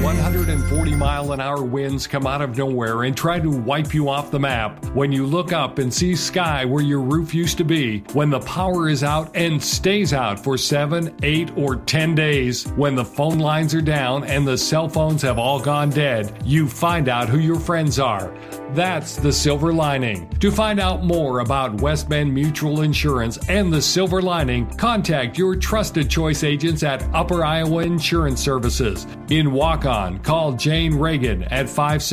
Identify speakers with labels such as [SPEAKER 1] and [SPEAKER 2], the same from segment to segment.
[SPEAKER 1] 140-mile-an-hour winds come out of nowhere and try to wipe you off the map. When you look up and see sky where your roof used to be, when the power is out and stays out for 7, 8, or 10 days, when the phone lines are down and the cell phones have all gone dead, you find out who your friends are. That's the silver lining. To find out more about West Bend Mutual Insurance and the silver lining, contact your trusted choice agents at Upper Iowa Insurance Services. In Waukon, call Jane Reagan at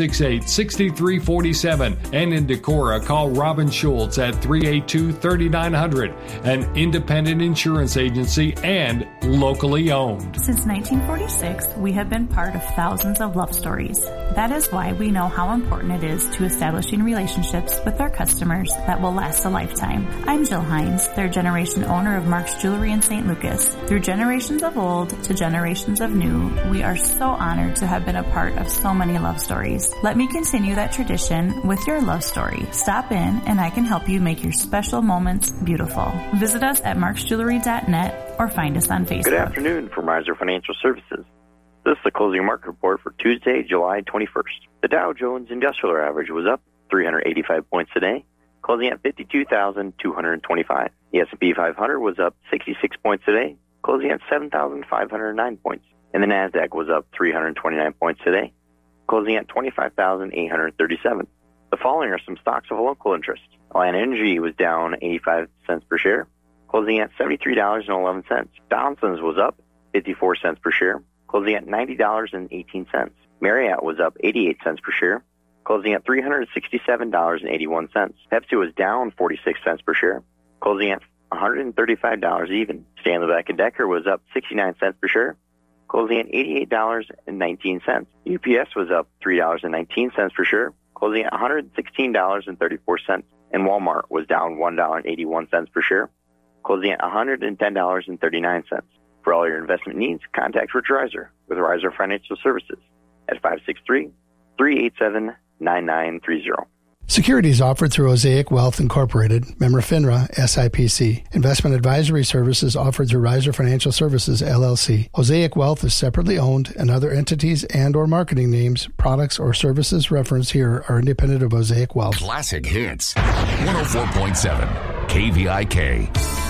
[SPEAKER 1] 568-6347, and in Decorah, call Robin Schultz at 382-3900, an independent insurance agency and locally owned.
[SPEAKER 2] Since 1946, we have been part of thousands of love stories. That is why we know how important it is to establishing relationships with our customers that will last a lifetime. I'm Jill Hines, third generation owner of Mark's Jewelry in St. Lucas. Through generations of old to generations of new, we are so honored to have been a part of so many love stories. Let me continue that tradition with your love story. Stop in and I can help you make your special moments beautiful. Visit us at marksjewelry.net or find us on Facebook.
[SPEAKER 3] Good afternoon from Riser Financial Services. This is the closing market report for Tuesday, July 21st. The Dow Jones Industrial Average was up 385 points today, closing at 52,225. The S&P 500 was up 66 points today, closing at 7,509 points. And the NASDAQ was up 329 points today, closing at 25,837. The following are some stocks of local interest. Alliant Energy was down 85 cents per share, closing at $73.11. Donaldson's was up 54 cents per share, closing at $90.18. Marriott was up 88 cents per share, closing at $367.81. Pepsi was down 46 cents per share, closing at $135 even. Stanley Black & Decker was up 69 cents per share, closing at $88.19. UPS was up $3.19 per share, closing at $116.34. And Walmart was down $1.81 per share, closing at $110.39. For all your investment needs, contact Rich Riser with Riser Financial Services at 563-387-9930.
[SPEAKER 4] Securities offered through Osaic Wealth Incorporated, member FINRA, SIPC. Investment advisory services offered through Riser Financial Services, LLC. Osaic Wealth is separately owned, and other entities and or marketing names, products, or services referenced here are independent of Osaic Wealth.
[SPEAKER 5] Classic Hits, 104.7, KVIK.